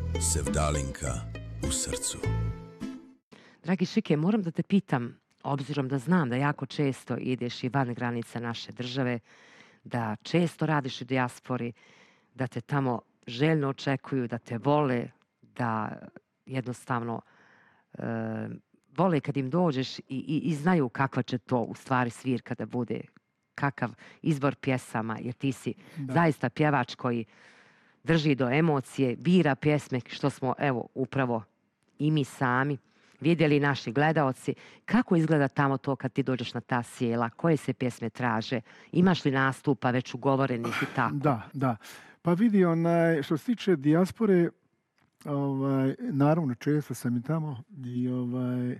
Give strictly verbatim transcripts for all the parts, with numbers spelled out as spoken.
Sevdalinka u srcu. Dragi Šike, moram da te pitam, obzirom da znam da jako često ideš i van granica naše države, da često radiš u dijaspori, da te tamo željno očekuju, da te vole, da jednostavno e, vole kad im dođeš i, i, i znaju kakva će to u stvari svirka da bude, kakav izbor pjesama, jer ti si da. zaista pjevač koji drži do emocije, bira pjesme, što smo evo upravo i mi sami vidjeli, naši gledaoci. Kako izgleda tamo to kad ti dođeš na ta sjela? Koje se pjesme traže? Imaš li nastupa već ugovorenih i tako? Da, da. Pa vidi, onaj, što se tiče dijaspore, ovaj, naravno često sam i tamo i ovaj,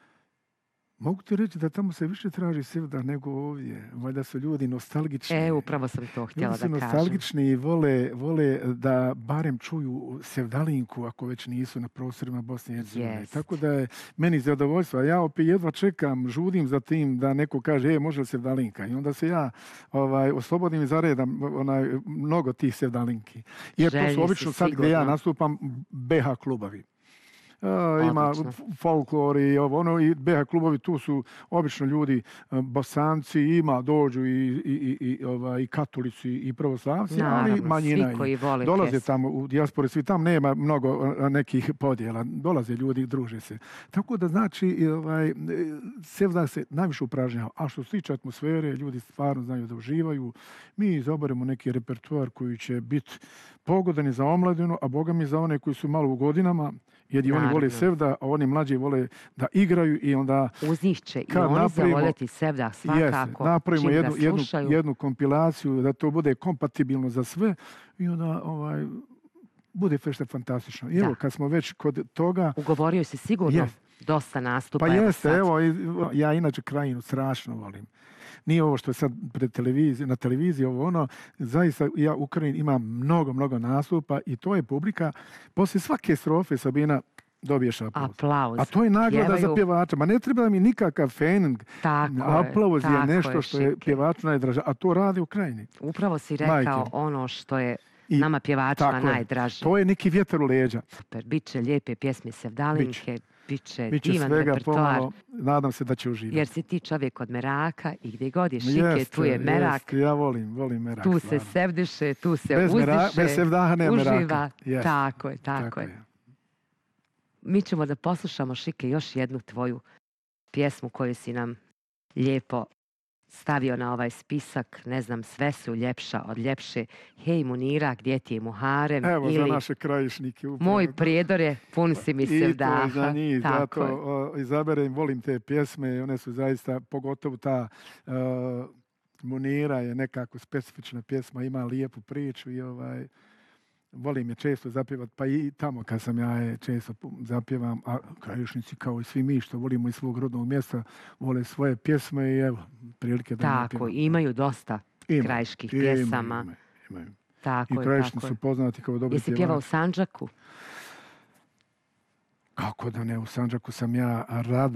mogu ti reći da tamo se više traži sevda nego ovdje. Valjda su ljudi nostalgični. E, upravo sam to htjela da kažem. Ljudi su nostalgični i vole, vole da barem čuju sevdalinku ako već nisu na prostorima Bosne i Hercegovine. Yes. Tako da je meni zadovoljstvo. Ja opet jedva čekam, žudim za tim da neko kaže, e, može li sevdalinka? I onda se ja ovaj, oslobodim i zaredam onaj, mnogo tih sevdalinki. Jer Želji to su obično sad gdje ja nastupam B H klubovi. Uh, ima folklor i ovo, ono, i B H klubovi, tu su obično ljudi, uh, Bosanci, ima, dođu i, i, i, i, ovaj, i katolici i pravoslavci, ali manjina. Svi koji vole dolaze pjesmu. Tamo u dijaspori, svi tam nema mnogo uh, nekih podjela, dolaze ljudi, druže se. Tako da znači, ovaj, sevda se najviše upražnjava, a što se tiče atmosfere, ljudi stvarno znaju da uživaju. Mi izaberemo neki repertoar koji će biti pogodan za omladinu, a boga mi za one koji su malo u godinama, jer i oni vole sevda, a oni mlađi vole da igraju i onda... Uz njih će i oni zavoljeti sevda svakako. Jes, napravimo jednu, jednu, jednu kompilaciju da to bude kompatibilno za sve i onda ovaj, bude fešta fantastično. I evo, da. Kad smo već kod toga... Ugovorio si sigurno yes. dosta nastupa. Pa jeste, evo, ja inače Krajinu strašno volim. Nije ovo što je sad pred televiziji, na televiziji, ovo ono, zaista ja u Ukrajini imam mnogo, mnogo nastupa i to je publika. Poslije svake strofe Sabina dobiješ aplauz. Aplauz. A to je nagrada Pjevaju... za pjevača. Ma ne treba mi nikakav fening. Tako aplauz je, je nešto je, što je pjevaču najdraže. A to radi u Ukrajini. Upravo si rekao Majke. ono što je I, nama pjevačima najdraže. To je neki vjetar u leđa. Super, bit će lijepe pjesme sevdalinke. Bić. Biće, Biće divan svega repertoar. Pomalo, nadam se da će uživati. Jer si ti čovjek od meraka i gdje god je Šike, jeste, tu je merak. Jeste, ja volim, volim merak. Tu stvarno. se sevdiše, tu se bez uzdiše, mera, bez sevdaha nema uživa. Meraka. Yes. Tako je, tako, tako je. je. Mi ćemo da poslušamo, Šike, još jednu tvoju pjesmu koju si nam lijepo stavio na ovaj spisak. Ne znam, sve su ljepša od ljepše. Hej Munira, gdje ti je Muharem? Evo ili za naše krajišnike. Upravo. Moj prijedor je, pun si mi sevdaha. I to za njih, tako zato o, izaberem, volim te pjesme. One su zaista, pogotovo ta uh, Munira je nekako specifična pjesma, ima lijepu priču i ovaj... Volim je često zapjevat, pa i tamo kad sam ja je često zapjevam, a krajišnici kao i svi mi što volimo iz svog rodnog mjesta vole svoje pjesme i evo, prilike da tako, imaju dosta ima, krajiških pjesama. Imaju, imaju. Tako I krajišnici su poznati kao dobri pjevači. Jesi pjevao u Sandžaku? Kako da ne, u Sandžaku sam ja rado